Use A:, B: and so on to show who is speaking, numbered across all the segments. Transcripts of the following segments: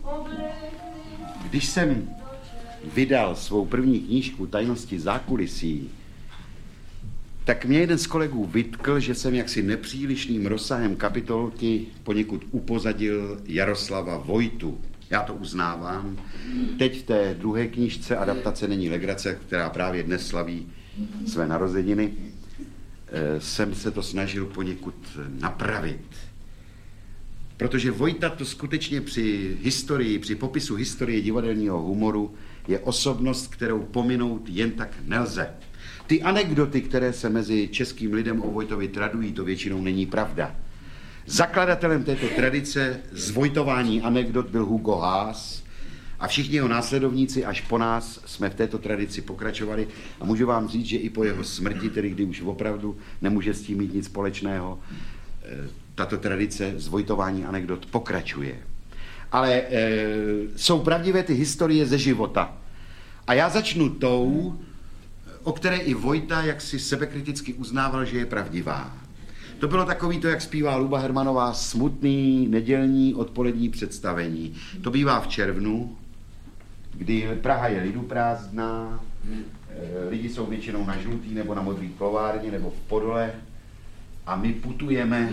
A: Když jsem vydal svou první knížku Tajnosti zákulisí, tak mě jeden z kolegů vytkl, že jsem jaksi nepřílišným rozsahem kapitolky poněkud upozadil Jaroslava Vojtu. Já to uznávám. Teď v té druhé knížce Adaptace není legrace, která právě dnes slaví své narozeniny, jsem se to snažil poněkud napravit. Protože Vojta to skutečně při popisu historie divadelního humoru je osobnost, kterou pominout jen tak nelze. Ty anekdoty, které se mezi českým lidem o Vojtovi tradují, to většinou není pravda. Zakladatelem této tradice zvojtování anekdot byl Hugo Haas a všichni jeho následovníci až po nás jsme v této tradici pokračovali a můžu vám říct, že i po jeho smrti, tedy kdy už opravdu nemůže s tím mít nic společného, tato tradice zvojtování anekdot pokračuje. Ale jsou pravdivé ty historie ze života. A já začnu tou, o které i Vojta jaksi sebekriticky uznával, že je pravdivá. To bylo takový to, jak zpívá Luba Hermanová, smutný nedělní odpolední představení. To bývá v červnu, kdy Praha je liduprázdná, lidi jsou většinou na žlutý nebo na modrý plovárně nebo v Podole a my putujeme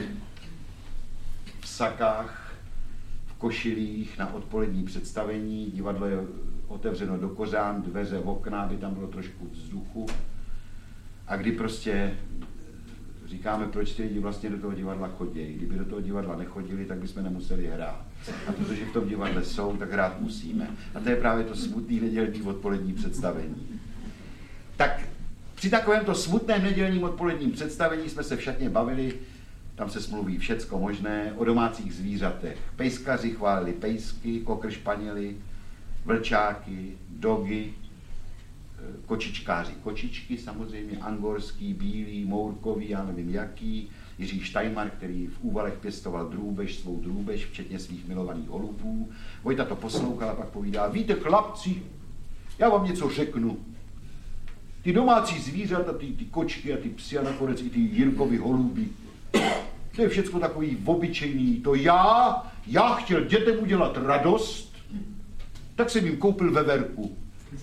A: v sakách, v košilích na odpolední představení. Divadlo je otevřeno do kořán, dveře, okna, aby tam bylo trošku vzduchu. A kdy prostě říkáme, proč ty lidi vlastně do toho divadla chodí. Kdyby do toho divadla nechodili, tak bychom nemuseli hrát. A protože v tom divadle jsou, tak hrát musíme. A to je právě to smutný nedělní odpolední představení. Tak při takovémto smutném nedělním odpoledním představení jsme se v šatně bavili, tam se smluví všecko možné, o domácích zvířatech. Pejskaři chválili pejsky, kokr španěli, vlčáky, dogy, kočičkáři kočičky, samozřejmě angorský, bílý, mourkový, já nevím jaký, Jiří Štajmar, který v Úvalech pěstoval svou drůbež, včetně svých milovaných holubů. Vojta to poslouchal a pak povídá, víte chlapci, já vám něco řeknu. Ty domácí zvířata, ty kočky a ty psy a nakonec i ty Jirkovy holuby, to je všecko takový obyčejný. To já chtěl dětem udělat radost, tak jsem jim koupil veverku.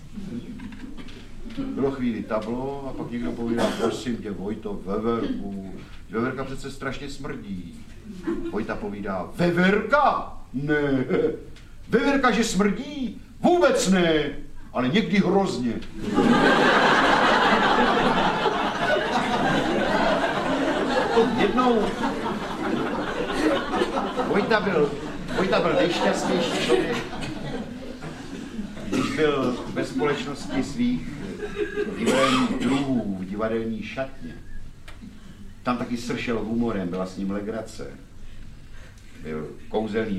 A: Bylo chvíli tablo a pak někdo povídá, prosím tě, Vojto, veverku. Veverka přece strašně smrdí. Vojta povídá, veverka? Ne. Veverka, že smrdí? Vůbec ne, ale někdy hrozně. Jednou Vojta byl nejšťastnější člověk, když byl ve společnosti svých divadelních druhů v divadelní šatně. Tam taky sršel humorem, byla s ním legrace. Byl kouzelný